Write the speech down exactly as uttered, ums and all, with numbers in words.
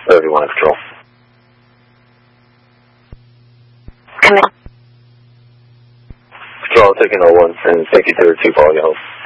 Whatever you want to control. Come in. Control, taking oh one, and thank you, thirty-two for all your help.